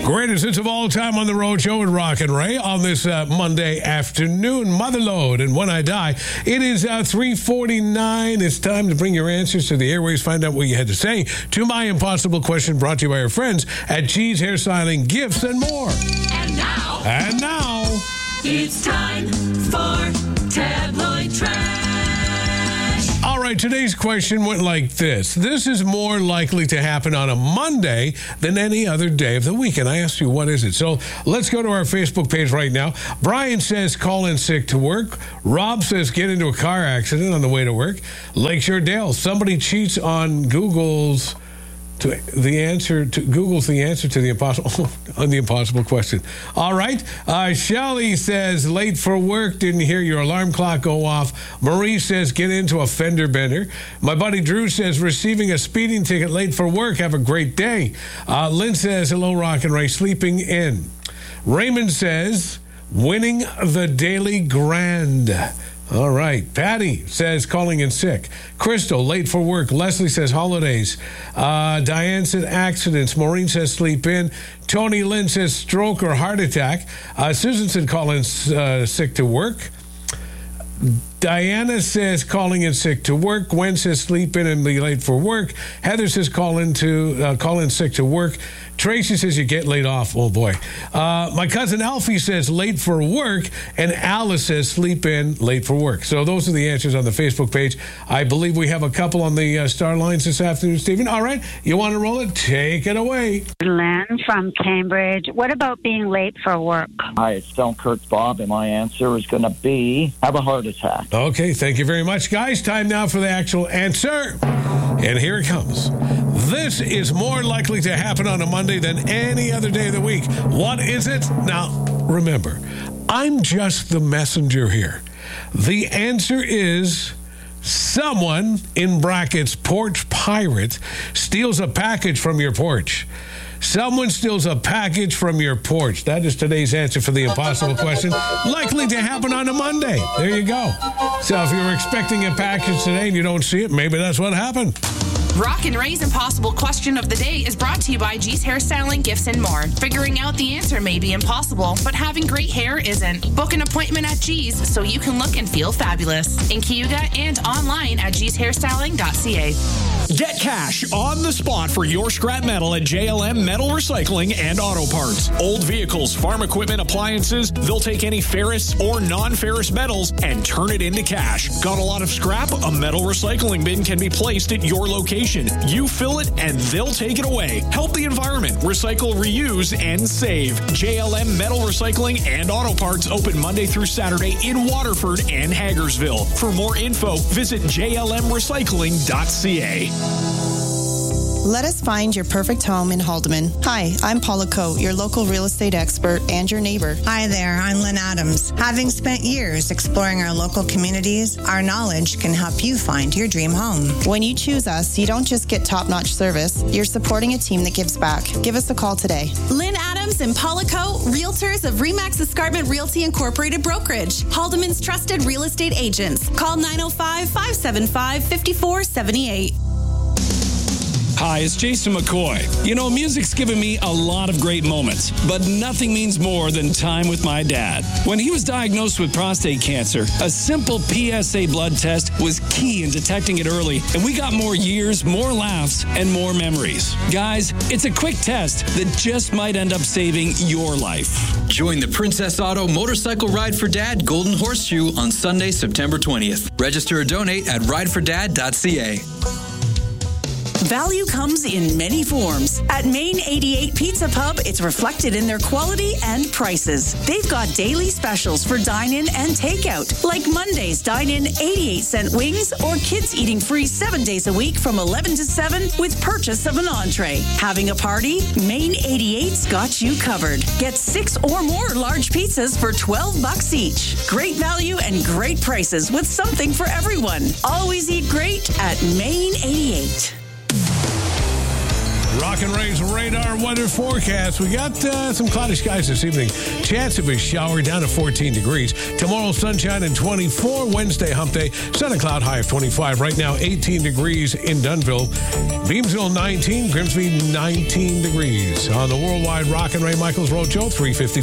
Greatest hits of all time on the road show with Rock and Ray on this Monday afternoon. Motherload and When I Die. It is 3:49. It's time to bring your answers to the airways. Find out what you had to say to my impossible question, brought to you by our friends at G's Hairstyling, Gifts, and more. And now, it's time for Tabloid Trash. All right, today's question went like this. This is more likely to happen on a Monday than any other day of the week. And I asked you, what is it? So let's go to our Facebook page right now. Brian says, call in sick to work. Rob says, get into a car accident on the way to work. Lakeshore Dale, somebody cheats on Google's the answer to the impossible question. All right. Shelley says, late for work, didn't hear your alarm clock go off. Marie says, get into a fender bender. My buddy Drew says, receiving a speeding ticket late for work. Have a great day. Lynn says, hello, Rock and Ray, sleeping in. Raymond says, winning the Daily Grand. All right. Patty says, calling in sick. Crystal, late for work. Leslie says, holidays. Diane said, accidents. Maureen says, sleep in. Tony Lynn says, stroke or heart attack. Susan said, call in sick to work. Diana says, calling in sick to work. Gwen says, sleep in and be late for work. Heather says, call in sick to work. Tracy says, you get laid off. Oh, boy. My cousin Alfie says, late for work. And Alice says, sleep in, late for work. So those are the answers on the Facebook page. I believe we have a couple on the star lines this afternoon, Stephen. All right. You want to roll it? Take it away. Lynn from Cambridge. What about being late for work? Hi, it's Stone Kirk Bob, and my answer is going to be have a heart attack. Okay. Thank you very much, guys. Time now for the actual answer. And here it comes. This is more likely to happen on a Monday than any other day of the week. What is it? Now, remember, I'm just the messenger here. The answer is someone, in brackets, porch pirate, steals a package from your porch. Someone steals a package from your porch. That is today's answer for the impossible question. Likely to happen on a Monday. There you go. So if you're expecting a package today and you don't see it, maybe that's what happened. Rock and Ray's impossible question of the day is brought to you by G's Hairstyling, Gifts, and more. Figuring out the answer may be impossible, but having great hair isn't. Book an appointment at G's so you can look and feel fabulous. In Cayuga and online at gshairstyling.ca. Get cash on the spot for your scrap metal at JLM Metal Recycling and Auto Parts. Old vehicles, farm equipment, appliances, they'll take any ferrous or non-ferrous metals and turn it into cash. Got a lot of scrap? A metal recycling bin can be placed at your location. You fill it and they'll take it away. Help the environment. Recycle, reuse, and save. JLM Metal Recycling and Auto Parts open Monday through Saturday in Waterford and Hagersville. For more info, visit jlmrecycling.ca. Let us find your perfect home in Haldeman. Hi, I'm Paula Coe, your local real estate expert and your neighbor. Hi there, I'm Lynn Adams. Having spent years exploring our local communities, our knowledge can help you find your dream home. When you choose us, you don't just get top-notch service, you're supporting a team that gives back. Give us a call today. Lynn Adams and Paula Coe, realtors of Remax Escarpment Realty Incorporated Brokerage, Haldeman's trusted real estate agents. Call 905-575-5478. Hi, it's Jason McCoy. You know, music's given me a lot of great moments, but nothing means more than time with my dad. When he was diagnosed with prostate cancer, a simple PSA blood test was key in detecting it early, and we got more years, more laughs, and more memories. Guys, it's a quick test that just might end up saving your life. Join the Princess Auto Motorcycle Ride for Dad Golden Horseshoe on Sunday, September 20th. Register or donate at ridefordad.ca. Value comes in many forms. At Main 88 Pizza Pub, it's reflected in their quality and prices. They've got daily specials for dine-in and takeout, like Monday's dine-in 88-cent wings or kids eating free 7 days a week from 11 to 7 with purchase of an entree. Having a party? Main 88's got you covered. Get 6 or more large pizzas for $12 each. Great value and great prices with something for everyone. Always eat great at Main 88. Rock and Ray's radar weather forecast. We got some cloudy skies this evening. Chance of a shower down to 14 degrees. Tomorrow, sunshine and 24. Wednesday, hump day. Sun and cloud high of 25. Right now, 18 degrees in Dunnville. Beamsville, 19. Grimsby, 19 degrees. On the Worldwide Rock and Ray Michaels Road Show, 350.